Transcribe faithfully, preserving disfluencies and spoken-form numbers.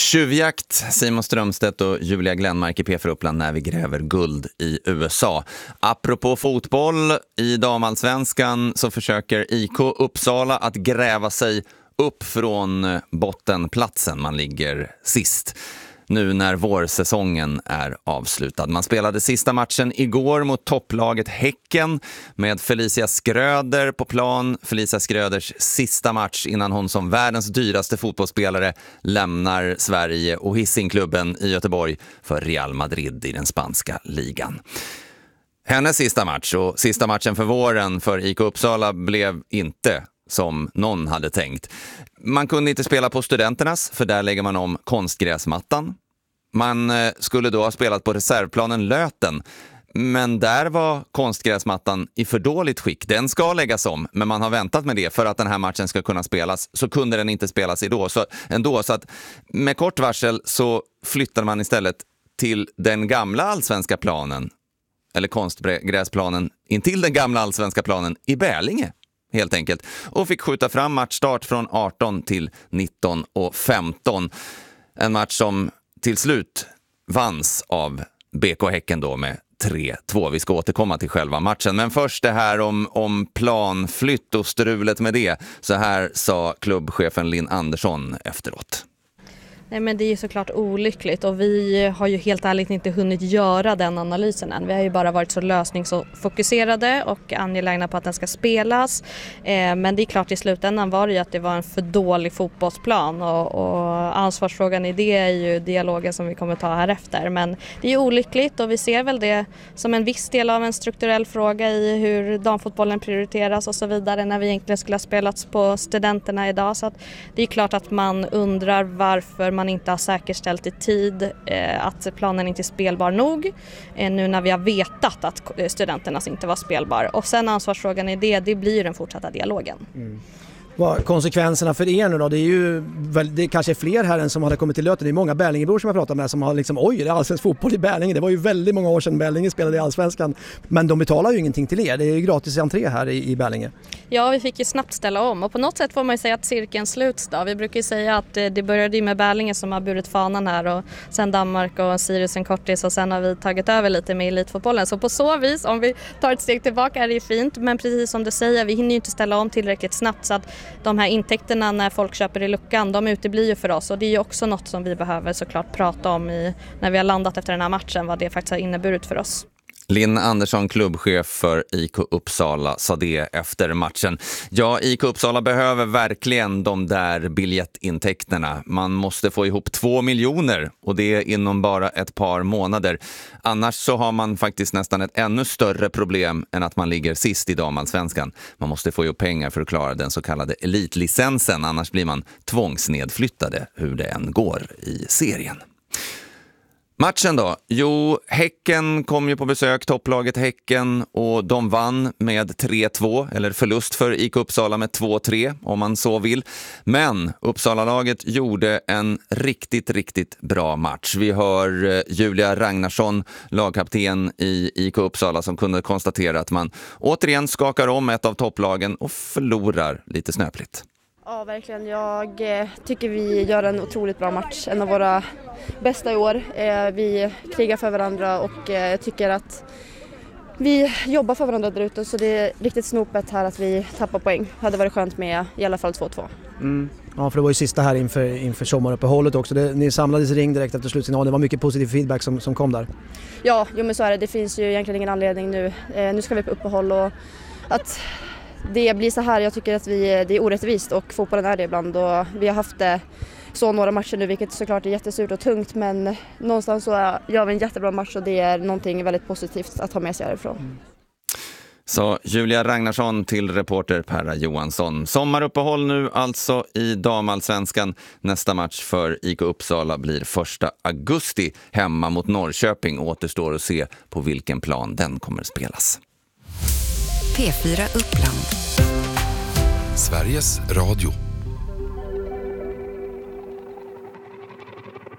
Tjuvjakt, Simon Strömstedt och Julia Glenmark i P fyra Uppland när vi gräver guld i U S A. Apropå fotboll, i damallsvenskan så försöker I K Uppsala att gräva sig upp från bottenplatsen. Man ligger sist nu när vårsäsongen är avslutad. Man spelade sista matchen igår mot topplaget Häcken med Felicia Skröder på plan. Felicia Skröders sista match innan hon som världens dyraste fotbollsspelare lämnar Sverige och Hisingklubben i Göteborg för Real Madrid i den spanska ligan. Hennes sista match och sista matchen för våren för I K Uppsala blev inte som någon hade tänkt. Man kunde inte spela på Studenternas för där lägger man om konstgräsmattan. Man skulle då ha spelat på reservplanen Löten, men där var konstgräsmattan i för dåligt skick. Den ska läggas om, men man har väntat med det för att den här matchen ska kunna spelas. Så kunde den inte spelas idag, så, ändå. Så att med kort varsel så flyttar man istället till den gamla allsvenska planen, eller konstgräsplanen, in till den gamla allsvenska planen i Bälinge. Helt enkelt. Och fick skjuta fram matchstart från arton till nitton och femton. En match som till slut vanns av B K Häcken då med tre två. Vi ska återkomma till själva matchen. Men först det här om, om planflytt och strulet med det. Så här sa klubbchefen Linn Andersson efteråt. Nej, men det är ju såklart olyckligt och vi har ju helt ärligt inte hunnit göra den analysen än. Vi har ju bara varit så lösningsfokuserade och angelägna på att den ska spelas. Eh, men det är klart i slutändan var det ju att det var en för dålig fotbollsplan och, och ansvarsfrågan i det är ju dialogen som vi kommer ta här efter. Men det är ju olyckligt och vi ser väl det som en viss del av en strukturell fråga i hur damfotbollen prioriteras och så vidare när vi egentligen skulle ha spelats på Studenterna idag. Så att det är klart att man undrar varför man inte har säkerställt i tid eh, att planen inte är spelbar nog eh, nu när vi har vetat att Studenternas inte var spelbar. Och sen ansvarsfrågan i det, det blir den fortsatta dialogen. Mm. Vad konsekvenserna för er nu då? Det är ju det är kanske fler här än som hade kommit till Löten. Det är många Bärlingebor som jag pratat med som har liksom, oj, det är allsvensk fotboll i Bärlinge. Det var ju väldigt många år sedan Bärlinge spelade i allsvenskan. Men de betalar ju ingenting till er. Det är ju gratis entré här i, i Bärlinge. Ja, vi fick ju snabbt ställa om. Och på något sätt får man ju säga att cirkeln sluts då. Vi brukar ju säga att det började med Bärlinge som har burit fanan här. Och sen Danmark och Sirius en kortis. Och sen har vi tagit över lite med elitfotbollen. Så på så vis, om vi tar ett steg tillbaka är det fint. Men precis som du säger, vi hinner ju inte ställa om tillräckligt snabbt. Så att de här intäkterna när folk köper i luckan, de uteblir ju för oss och det är ju också något som vi behöver såklart prata om i, när vi har landat efter den här matchen, vad det faktiskt har inneburit för oss. Linn Andersson, klubbchef för I K Uppsala, sa det efter matchen. Ja, I K Uppsala behöver verkligen de där biljettintäkterna. Man måste få ihop två miljoner och det inom bara ett par månader. Annars så har man faktiskt nästan ett ännu större problem än att man ligger sist i damallsvenskan. Man måste få ihop pengar för att klara den så kallade elitlicensen. Annars blir man tvångsnedflyttade hur det än går i serien. Matchen då? Jo, Häcken kom ju på besök, topplaget Häcken, och de vann med tre två, eller förlust för I K Uppsala med två tre om man så vill. Men Uppsala-laget gjorde en riktigt, riktigt bra match. Vi hör Julia Ragnarsson, lagkapten i I K Uppsala, som kunde konstatera att man återigen skakar om ett av topplagen och förlorar lite snöpligt. Ja, verkligen. Jag tycker vi gör en otroligt bra match. En av våra bästa i år. Vi krigar för varandra och jag tycker att vi jobbar för varandra där ute. Så det är riktigt snopet här att vi tappar poäng. Det hade varit skönt med i alla fall två två. Mm. Ja, för det var ju sista här inför, inför sommaruppehållet också. Det, ni samlades i ring direkt efter slutsignalen. Det var mycket positiv feedback som, som kom där. Ja, jo, men så är det. Det finns ju egentligen ingen anledning nu. Nu ska vi på uppehåll och att det blir så här, jag tycker att vi, det är orättvist och fotbollen är det ibland och vi har haft det så några matcher nu, vilket såklart är jättesurt och tungt, men någonstans så gör vi en jättebra match och det är någonting väldigt positivt att ha med sig härifrån. Mm. Så Julia Ragnarsson till reporter Perra Johansson. Sommaruppehåll nu alltså i damallsvenskan. Nästa match för I K Uppsala blir första augusti hemma mot Norrköping. Återstår att se på vilken plan den kommer att spelas. P fyra Uppland. Sveriges Radio.